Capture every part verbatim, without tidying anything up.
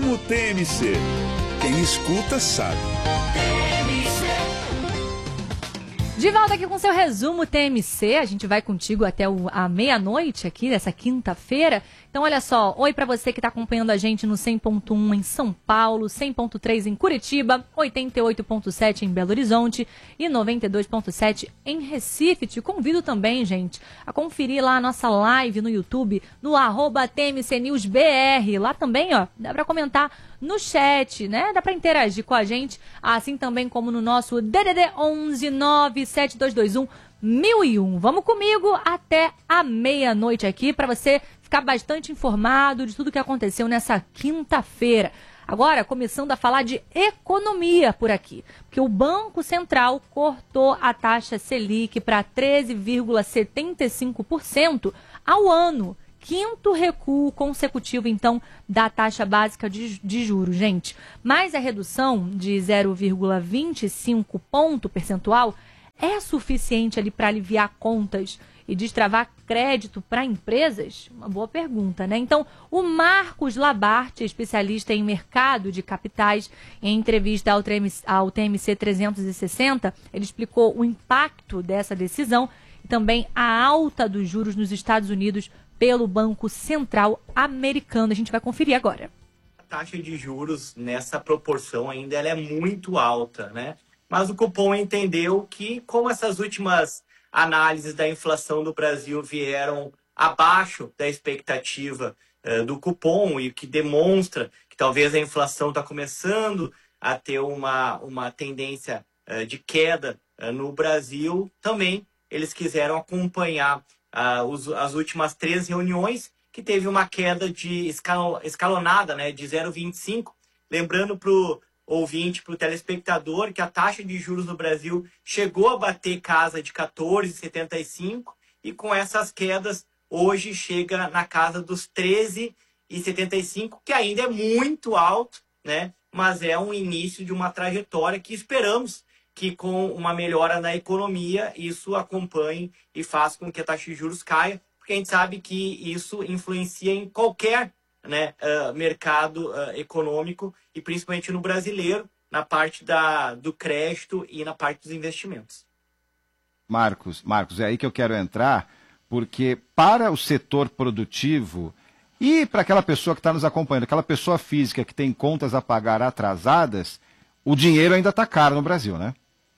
Resumo T M C. Quem escuta sabe. De volta aqui com seu resumo T M C, a gente vai contigo até o, a meia-noite aqui dessa quinta-feira. Então olha só, oi para você que está acompanhando a gente no cem ponto um em São Paulo, cem ponto três em Curitiba, oitenta e oito ponto sete em Belo Horizonte e noventa e dois ponto sete em Recife. Te convido também, gente, a conferir lá a nossa live no YouTube, no arroba T M C News B R. Lá também, ó, dá para comentar no chat, né? Dá para interagir com a gente, assim também como no nosso D D D onze nove sete dois dois um mil e um. Vamos comigo até a meia-noite aqui para você ficar bastante informado de tudo que aconteceu nessa quinta-feira. Agora, começando a falar de economia por aqui, porque o Banco Central cortou a taxa Selic para treze vírgula setenta e cinco por cento ao ano. Quinto recuo consecutivo, então, da taxa básica de, de juros, gente. Mas a redução de zero vírgula vinte e cinco ponto percentual é suficiente ali para aliviar contas e destravar crédito para empresas? Uma boa pergunta, né? Então, o Marcos Labarte, especialista em mercado de capitais, em entrevista ao T M C trezentos e sessenta, ele explicou o impacto dessa decisão e também a alta dos juros nos Estados Unidos pelo Banco Central Americano. A gente vai conferir agora. A taxa de juros nessa proporção ainda ela é muito alta, né? Mas o Copom entendeu que, como essas últimas análises da inflação do Brasil vieram abaixo da expectativa uh, do Copom, e que demonstra que talvez a inflação está começando a ter uma, uma tendência uh, de queda uh, no Brasil, também eles quiseram acompanhar uh, os, as últimas três reuniões, que teve uma queda de escal, escalonada, né, de zero vírgula vinte e cinco. Lembrando para o ouvinte, para o telespectador, que a taxa de juros no Brasil chegou a bater casa de quatorze vírgula setenta e cinco e com essas quedas hoje chega na casa dos treze vírgula setenta e cinco, que ainda é muito alto, né? Mas é um início de uma trajetória que esperamos que, com uma melhora na economia, isso acompanhe e faça com que a taxa de juros caia, porque a gente sabe que isso influencia em qualquer, né, uh, mercado uh, econômico, e principalmente no brasileiro, na parte da, do crédito e na parte dos investimentos. Marcos, Marcos, é aí que eu quero entrar, porque para o setor produtivo e para aquela pessoa que está nos acompanhando, aquela pessoa física que tem contas a pagar atrasadas, o dinheiro ainda está caro no Brasil, né?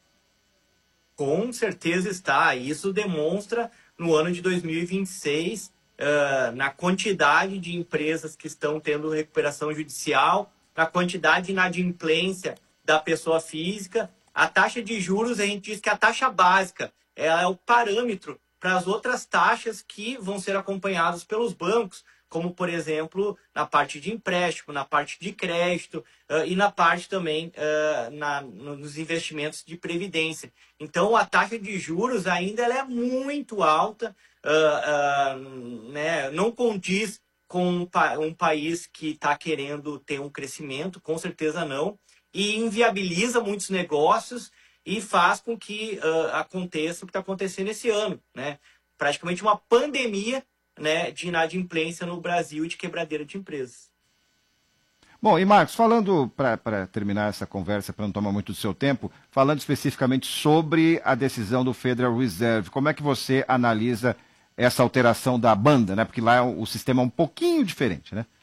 Com certeza está. Isso demonstra no ano de dois mil e vinte e seis, Uh, na quantidade de empresas que estão tendo recuperação judicial, na quantidade de inadimplência da pessoa física. A taxa de juros, a gente diz que a taxa básica ela é o parâmetro para as outras taxas que vão ser acompanhadas pelos bancos, como, por exemplo, na parte de empréstimo, na parte de crédito uh, e na parte também uh, na, nos investimentos de previdência. Então, a taxa de juros ainda ela é muito alta, uh, uh, né, não condiz com um, pa um país que está querendo ter um crescimento, com certeza não, e inviabiliza muitos negócios e faz com que uh, aconteça o que está acontecendo esse ano, né? Praticamente uma pandemia, né, de inadimplência no Brasil e de quebradeira de empresas. Bom, e Marcos, falando, para terminar essa conversa, para não tomar muito do seu tempo, falando especificamente sobre a decisão do Federal Reserve, como é que você analisa essa alteração da banda, né? Porque lá o, o sistema é um pouquinho diferente, né?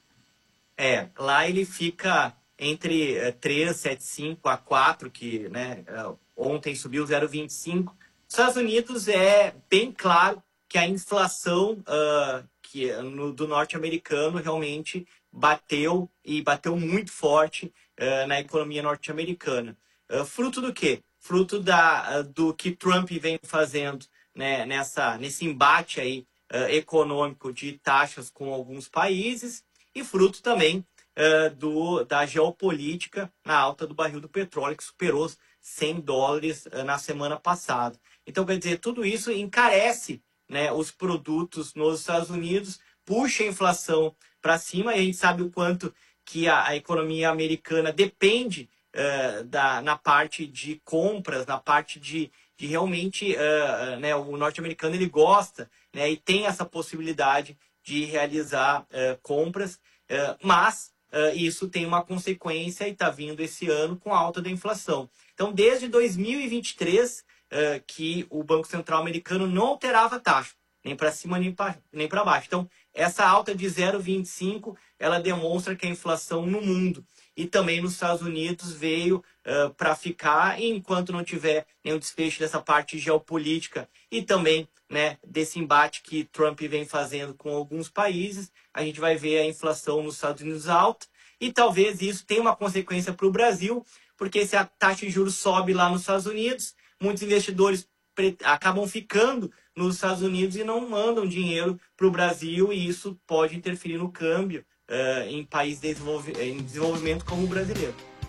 É, lá ele fica entre uh, três vírgula setenta e cinco a quatro, que, né, uh, ontem subiu zero vírgula vinte e cinco. Nos Estados Unidos é bem claro que a inflação uh, que, no, do norte-americano realmente bateu, e bateu muito forte uh, na economia norte-americana. Uh, fruto do quê? Fruto da, uh, do que Trump vem fazendo, né, nessa, nesse embate aí, uh, econômico de taxas com alguns países, e fruto também uh, do, da geopolítica na alta do barril do petróleo, que superou cem dólares uh, na semana passada. Então, quer dizer, tudo isso encarece, né, os produtos nos Estados Unidos, puxa a inflação para cima, e a gente sabe o quanto que a, a economia americana depende uh, da, na parte de compras, na parte de, de realmente, uh, né, o norte-americano ele gosta, né, e tem essa possibilidade de realizar uh, compras, uh, mas uh, isso tem uma consequência e está vindo esse ano com a alta da inflação. Então, desde dois mil e vinte e três, uh, que o Banco Central americano não alterava a taxa, nem para cima nem para nem para baixo. Então, essa alta de zero vírgula vinte e cinco, ela demonstra que a inflação no mundo e também nos Estados Unidos veio uh, para ficar, e enquanto não tiver nenhum desfecho dessa parte geopolítica e também, né, desse embate que Trump vem fazendo com alguns países, a gente vai ver a inflação nos Estados Unidos alta, e talvez isso tenha uma consequência para o Brasil, porque se a taxa de juros sobe lá nos Estados Unidos, muitos investidores acabam ficando nos Estados Unidos e não mandam dinheiro para o Brasil, e isso pode interferir no câmbio uh, em países de desenvolvi- em desenvolvimento como o brasileiro.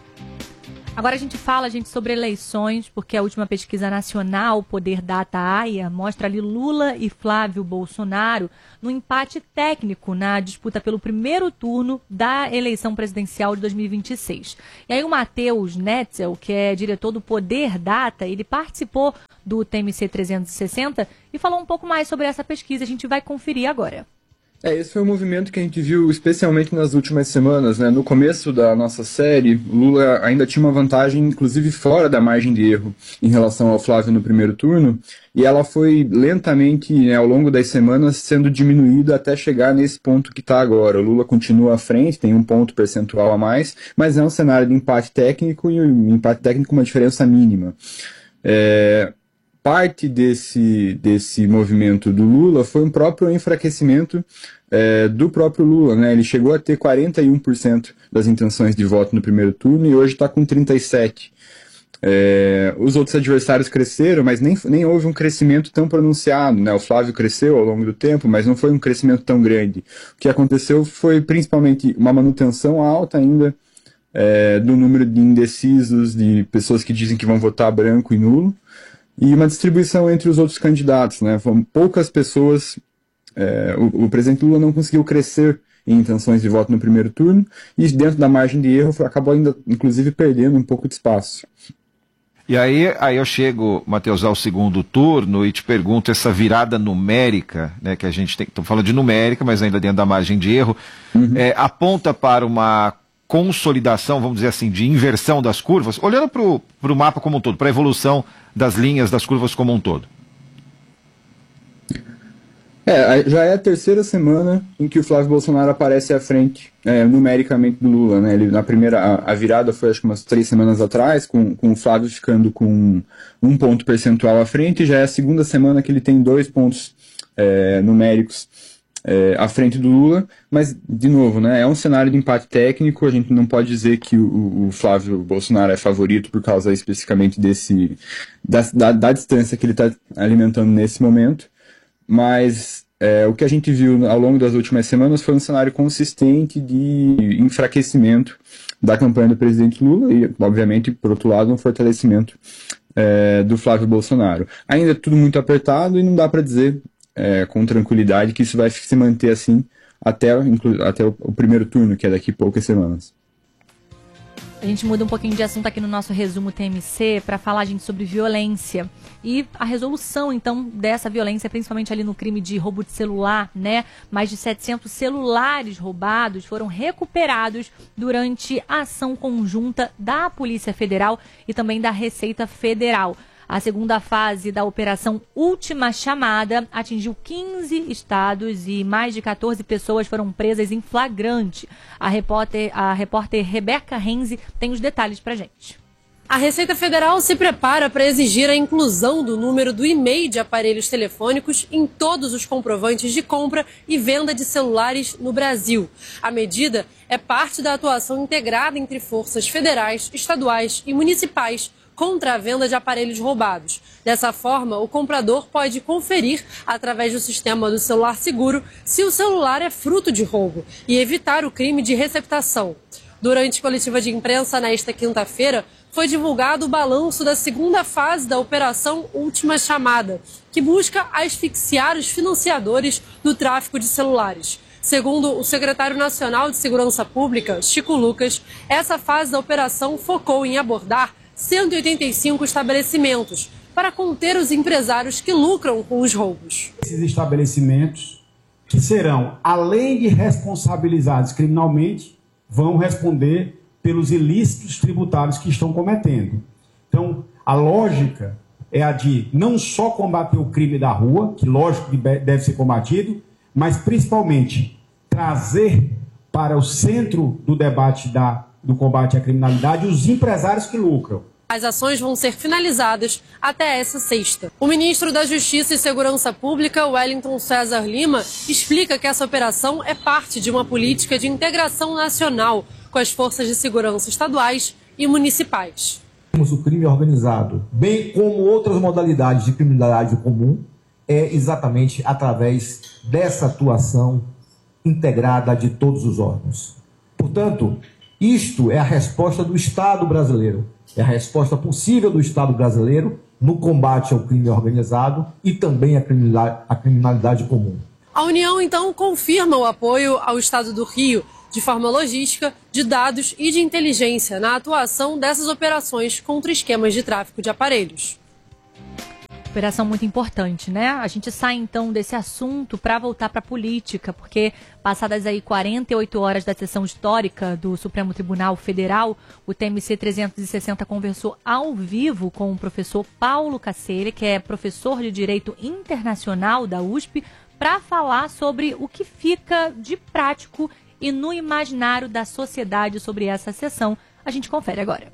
Agora a gente fala, gente, sobre eleições, porque a última pesquisa nacional, Poder Data A I A, mostra ali Lula e Flávio Bolsonaro no empate técnico na disputa pelo primeiro turno da eleição presidencial de dois mil e vinte e seis. E aí o Matheus Netzel, que é diretor do Poder Data, ele participou do T M C trezentos e sessenta e falou um pouco mais sobre essa pesquisa. A gente vai conferir agora. É, esse foi um movimento que a gente viu especialmente nas últimas semanas, né? No começo da nossa série, Lula ainda tinha uma vantagem, inclusive fora da margem de erro, em relação ao Flávio no primeiro turno, e ela foi lentamente, né, ao longo das semanas, sendo diminuída até chegar nesse ponto que está agora. O Lula continua à frente, tem um ponto percentual a mais, mas é um cenário de empate técnico, e um empate técnico com uma diferença mínima. É... Parte desse, desse movimento do Lula foi um próprio enfraquecimento é, do próprio Lula, né? Ele chegou a ter quarenta e um por cento das intenções de voto no primeiro turno e hoje está com trinta e sete por cento. É, os outros adversários cresceram, mas nem, nem houve um crescimento tão pronunciado, né? O Flávio cresceu ao longo do tempo, mas não foi um crescimento tão grande. O que aconteceu foi principalmente uma manutenção alta ainda é, do número de indecisos, de pessoas que dizem que vão votar branco e nulo, e uma distribuição entre os outros candidatos, né? Foram poucas pessoas, é, o, o presidente Lula não conseguiu crescer em intenções de voto no primeiro turno, e dentro da margem de erro acabou ainda, inclusive, perdendo um pouco de espaço. E aí, aí eu chego, Matheus, ao segundo turno e te pergunto essa virada numérica, né, que a gente tem, estamos falando de numérica, mas ainda dentro da margem de erro, uhum. é, aponta para uma consolidação, vamos dizer assim, de inversão das curvas, olhando para o mapa como um todo, para a evolução das linhas das curvas como um todo? É, já é a terceira semana em que o Flávio Bolsonaro aparece à frente, é, numericamente, do Lula, né? Ele, na primeira, a, a virada foi acho que umas três semanas atrás, com, com o Flávio ficando com um ponto percentual à frente, e já é a segunda semana que ele tem dois pontos é, numéricos É, à frente do Lula, mas, de novo, né, é um cenário de empate técnico, a gente não pode dizer que o, o Flávio Bolsonaro é favorito por causa especificamente desse, da, da, da distância que ele está alimentando nesse momento, mas é, o que a gente viu ao longo das últimas semanas foi um cenário consistente de enfraquecimento da campanha do presidente Lula e, obviamente, por outro lado, um fortalecimento é, do Flávio Bolsonaro. Ainda é tudo muito apertado e não dá para dizer É, com tranquilidade que isso vai se manter assim até, até o, o primeiro turno, que é daqui a poucas semanas. A gente muda um pouquinho de assunto aqui no nosso resumo T M C para falar, gente, sobre violência e a resolução, então, dessa violência, principalmente ali no crime de roubo de celular, né? Mais de setecentos celulares roubados foram recuperados durante a ação conjunta da Polícia Federal e também da Receita Federal. A segunda fase da Operação Última Chamada atingiu quinze estados e mais de quatorze pessoas foram presas em flagrante. A repórter, a repórter Rebeca Renzi tem os detalhes pra gente. A Receita Federal se prepara para exigir a inclusão do número do e-mail de aparelhos telefônicos em todos os comprovantes de compra e venda de celulares no Brasil. A medida é parte da atuação integrada entre forças federais, estaduais e municipais contra a venda de aparelhos roubados. Dessa forma, o comprador pode conferir, através do sistema do celular seguro, se o celular é fruto de roubo e evitar o crime de receptação. Durante coletiva de imprensa nesta quinta-feira, foi divulgado o balanço da segunda fase da Operação Última Chamada, que busca asfixiar os financiadores do tráfico de celulares. Segundo o secretário nacional de Segurança Pública, Chico Lucas, essa fase da operação focou em abordar cento e oitenta e cinco estabelecimentos para conter os empresários que lucram com os roubos. Esses estabelecimentos que serão, além de responsabilizados criminalmente, vão responder pelos ilícitos tributários que estão cometendo. Então, a lógica é a de não só combater o crime da rua, que lógico que deve ser combatido, mas principalmente trazer para o centro do debate da, do combate à criminalidade os empresários que lucram. As ações vão ser finalizadas até essa sexta. O ministro da Justiça e Segurança Pública, Wellington César Lima, explica que essa operação é parte de uma política de integração nacional com as forças de segurança estaduais e municipais. Temos o crime organizado, bem como outras modalidades de criminalidade comum, é exatamente através dessa atuação integrada de todos os órgãos. Portanto, isto é a resposta do Estado brasileiro. É a resposta possível do Estado brasileiro no combate ao crime organizado e também à criminalidade, à criminalidade comum. A União, então, confirma o apoio ao Estado do Rio, de forma logística, de dados e de inteligência na atuação dessas operações contra esquemas de tráfico de aparelhos. Operação muito importante, né? A gente sai então desse assunto para voltar para a política, porque passadas aí quarenta e oito horas da sessão histórica do Supremo Tribunal Federal, o T M C trezentos e sessenta conversou ao vivo com o professor Paulo Caselli, que é professor de Direito Internacional da U S P, para falar sobre o que fica de prático e no imaginário da sociedade sobre essa sessão. A gente confere agora.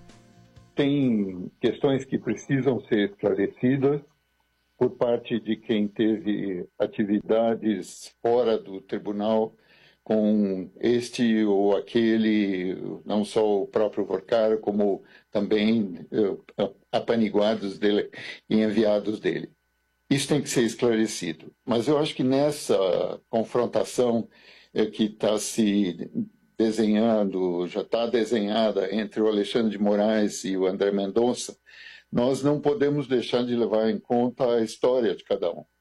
Tem questões que precisam ser esclarecidas por parte de quem teve atividades fora do tribunal com este ou aquele, não só o próprio Vorcar, como também uh, apaniguados dele e enviados dele. Isso tem que ser esclarecido. Mas eu acho que nessa confrontação uh, que está se desenhando, já está desenhada entre o Alexandre de Moraes e o André Mendonça, nós não podemos deixar de levar em conta a história de cada um.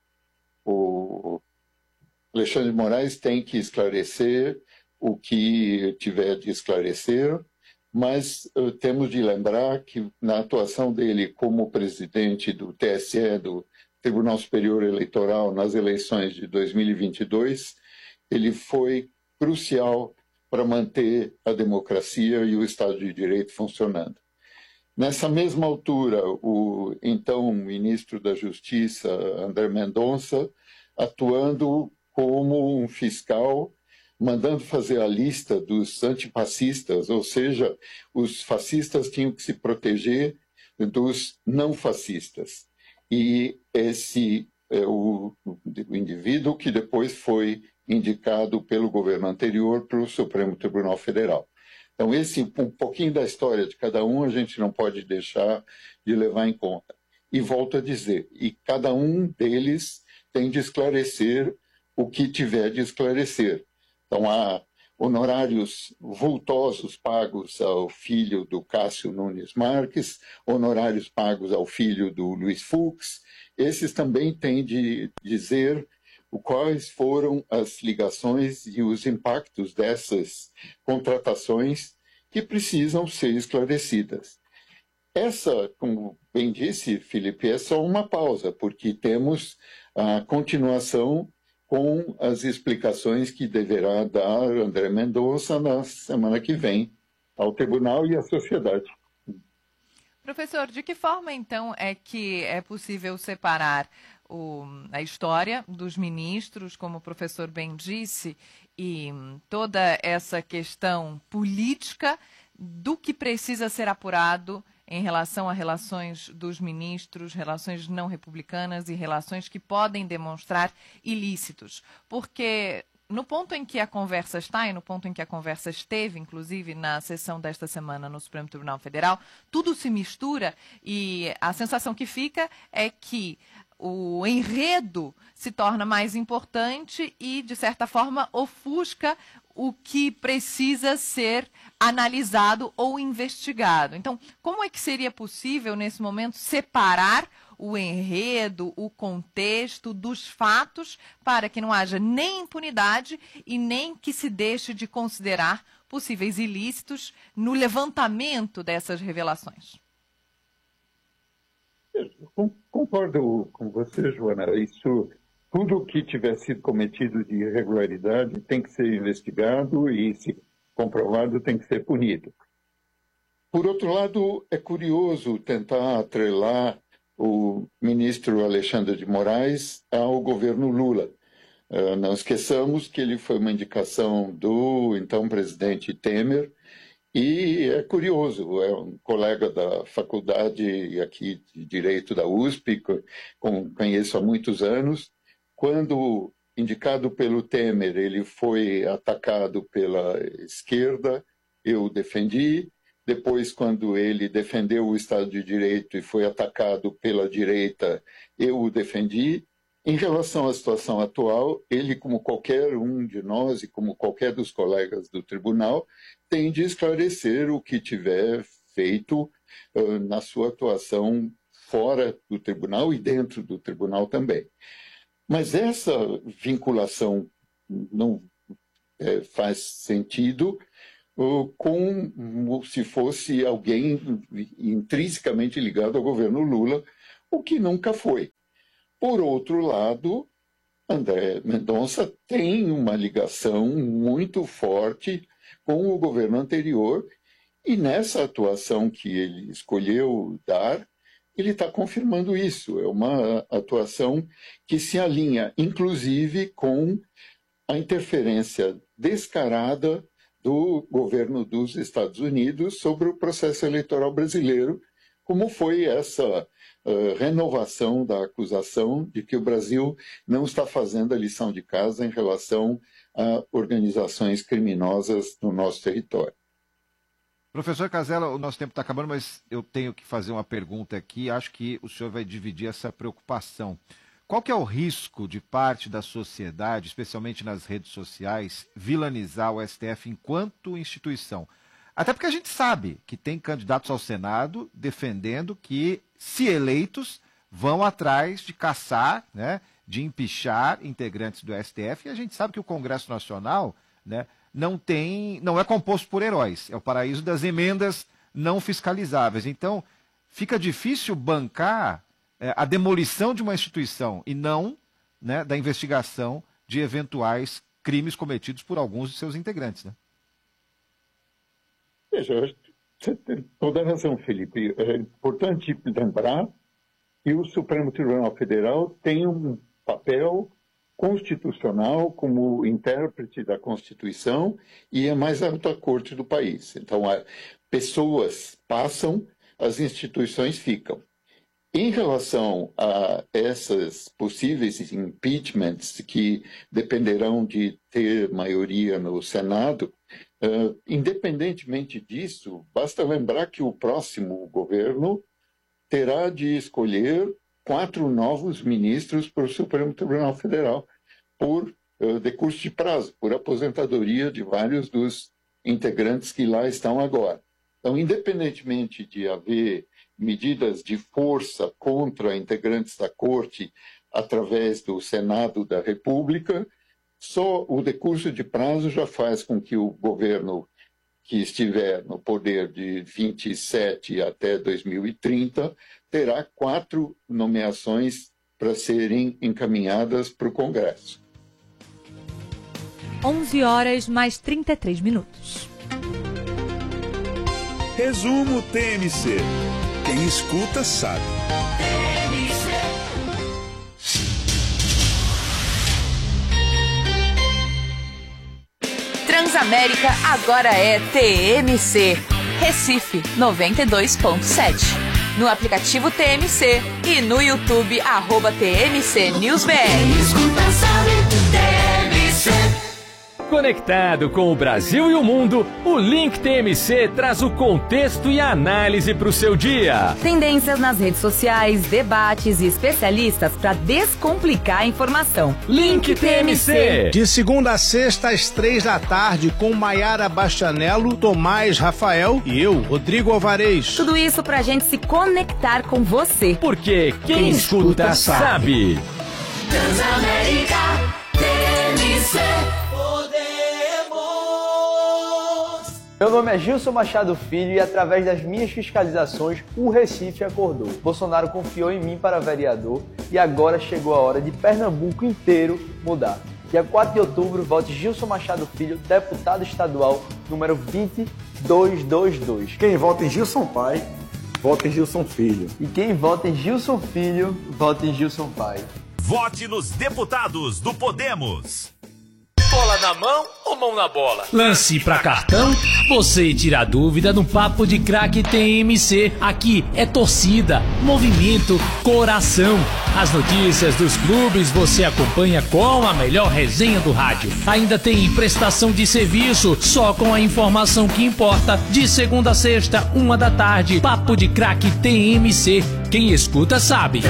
O Alexandre de Moraes tem que esclarecer o que tiver de esclarecer, mas uh, temos de lembrar que na atuação dele como presidente do T S E, do Tribunal Superior Eleitoral, nas eleições de dois mil e vinte e dois, ele foi crucial para manter a democracia e o Estado de Direito funcionando. Nessa mesma altura, o então ministro da Justiça, André Mendonça, atuando como um fiscal, mandando fazer a lista dos antifascistas, ou seja, os fascistas tinham que se proteger dos não fascistas. E esse é o, o indivíduo que depois foi indicado pelo governo anterior para o Supremo Tribunal Federal. Então, esse um pouquinho da história de cada um a gente não pode deixar de levar em conta. E volto a dizer, e cada um deles tem de esclarecer o que tiver de esclarecer. Então, há honorários vultosos pagos ao filho do Cássio Nunes Marques, honorários pagos ao filho do Luiz Fux. Esses também têm de dizer quais foram as ligações e os impactos dessas contratações que precisam ser esclarecidas. Essa, como bem disse, Felipe, é só uma pausa, porque temos a continuação com as explicações que deverá dar André Mendonça na semana que vem ao tribunal e à sociedade. Professor, de que forma, então, é que é possível separar o, a história dos ministros, como o professor bem disse, e toda essa questão política do que precisa ser apurado em relação a relações dos ministros, relações não republicanas e relações que podem demonstrar ilícitos? Porque no ponto em que a conversa está, e no ponto em que a conversa esteve, inclusive na sessão desta semana no Supremo Tribunal Federal, tudo se mistura e a sensação que fica é que o enredo se torna mais importante e, de certa forma, ofusca o que precisa ser analisado ou investigado. Então, como é que seria possível, nesse momento, separar o enredo, o contexto dos fatos para que não haja nem impunidade e nem que se deixe de considerar possíveis ilícitos no levantamento dessas revelações? Eu concordo com você, Joana. Isso, tudo que tiver sido cometido de irregularidade tem que ser investigado e, se comprovado tem que ser punido. Por outro lado, é curioso tentar atrelar o ministro Alexandre de Moraes ao governo Lula. Uh, não esqueçamos que ele foi uma indicação do então presidente Temer, e é curioso, é um colega da faculdade aqui de Direito da U S P, que conheço há muitos anos. Quando indicado pelo Temer, ele foi atacado pela esquerda, eu o defendi. Depois, quando ele defendeu o Estado de Direito e foi atacado pela direita, eu o defendi. Em relação à situação atual, ele, como qualquer um de nós e como qualquer dos colegas do tribunal, tem de esclarecer o que tiver feito uh, na sua atuação fora do tribunal e dentro do tribunal também. Mas essa vinculação não é, faz sentido uh, como se fosse alguém intrinsecamente ligado ao governo Lula, o que nunca foi. Por outro lado, André Mendonça tem uma ligação muito forte com o governo anterior, e nessa atuação que ele escolheu dar, ele está confirmando isso. É uma atuação que se alinha, inclusive, com a interferência descarada do governo dos Estados Unidos sobre o processo eleitoral brasileiro, como foi essa Uh, renovação da acusação de que o Brasil não está fazendo a lição de casa em relação a organizações criminosas no nosso território. Professor Casella, o nosso tempo está acabando, mas eu tenho que fazer uma pergunta aqui. Acho que o senhor vai dividir essa preocupação. Qual que é o risco de parte da sociedade, especialmente nas redes sociais, vilanizar o S T F enquanto instituição? Até porque a gente sabe que tem candidatos ao Senado defendendo que, se eleitos, vão atrás de caçar, né, de empichar integrantes do S T F, e a gente sabe que o Congresso Nacional, né, não tem, não é composto por heróis, é o paraíso das emendas não fiscalizáveis. Então, fica difícil bancar é, a demolição de uma instituição e não, né, da investigação de eventuais crimes cometidos por alguns de seus integrantes, né? Veja, você tem toda a razão, Felipe. É importante lembrar que o Supremo Tribunal Federal tem um papel constitucional como intérprete da Constituição e é a mais alta corte do país. Então, pessoas passam, as instituições ficam. Em relação a essas possíveis impeachments que dependerão de ter maioria no Senado, Uh, independentemente disso, basta lembrar que o próximo governo terá de escolher quatro novos ministros para o Supremo Tribunal Federal por uh, decurso de prazo, por aposentadoria de vários dos integrantes que lá estão agora. Então, independentemente de haver medidas de força contra integrantes da Corte através do Senado da República, só o decurso de prazo já faz com que o governo que estiver no poder de vinte e sete até dois mil e trinta terá quatro nomeações para serem encaminhadas para o Congresso. onze horas mais trinta e três minutos. Resumo T M C. Quem escuta sabe. Transamérica agora é T M C. Recife noventa e dois ponto sete. No aplicativo T M C e no YouTube, arroba T M C News B R. Escuta, sabe, T M C. Conectado com o Brasil e o mundo, o Link T M C traz o contexto e a análise para o seu dia. Tendências nas redes sociais, debates e especialistas para descomplicar a informação. Link T M C. De segunda a sexta, às três da tarde, com Maiara Bastianello, Tomás Rafael e eu, Rodrigo Alvarez. Tudo isso para a gente se conectar com você. Porque quem, quem escuta, escuta sabe. Transamérica T M C. Meu nome é Gilson Machado Filho e através das minhas fiscalizações, o Recife acordou. Bolsonaro confiou em mim para vereador e agora chegou a hora de Pernambuco inteiro mudar. Dia quatro de outubro, vote Gilson Machado Filho, deputado estadual, número vinte dois dois dois. Quem vota em Gilson Pai, vota em Gilson Filho. E quem vota em Gilson Filho, vota em Gilson Pai. Vote nos deputados do Podemos. Bola na mão ou mão na bola? Lance pra cartão? Você tira a dúvida no Papo de Craque T M C. Aqui é torcida, movimento, coração. As notícias dos clubes você acompanha com a melhor resenha do rádio. Ainda tem prestação de serviço, só com a informação que importa. De segunda a sexta, uma da tarde. Papo de Craque T M C. Quem escuta sabe.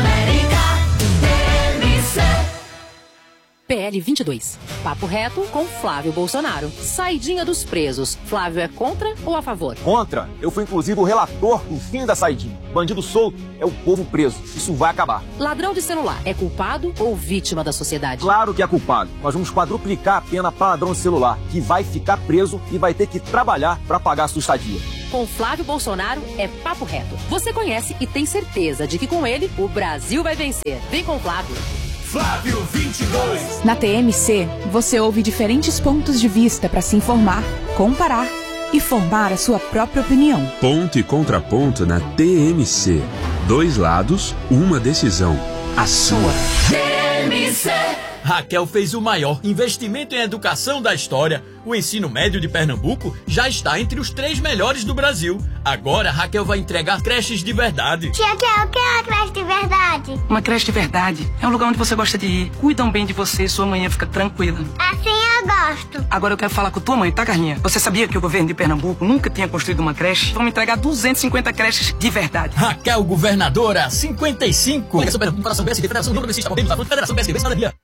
P L vinte e dois. Papo reto com Flávio Bolsonaro. Saidinha dos presos. Flávio é contra ou a favor? Contra. Eu fui inclusive o relator no fim da saidinha. Bandido solto é o povo preso. Isso vai acabar. Ladrão de celular é culpado ou vítima da sociedade? Claro que é culpado. Nós vamos quadruplicar a pena para ladrão de celular, que vai ficar preso e vai ter que trabalhar para pagar a sua estadia. Com Flávio Bolsonaro é papo reto. Você conhece e tem certeza de que com ele o Brasil vai vencer. Vem com o Flávio. Flávio vinte e dois. Na T M C, você ouve diferentes pontos de vista para se informar, comparar e formar a sua própria opinião. Ponto e contraponto na T M C. Dois lados, uma decisão. A sua. T M C. Raquel fez o maior investimento em educação da história. O ensino médio de Pernambuco já está entre os três melhores do Brasil. Agora, Raquel vai entregar creches de verdade. Tia Kel, o que é uma creche de verdade? Uma creche de verdade é um lugar onde você gosta de ir. Cuidam bem de você, sua manhã fica tranquila. Assim eu gosto. Agora eu quero falar com tua mãe, tá, Carlinha? Você sabia que o governo de Pernambuco nunca tinha construído uma creche? Vamos entregar duzentas e cinquenta creches de verdade. Raquel, governadora, cinquenta e cinco. Federação B S B, Federação Progressista, Federação B S B, Cidadania.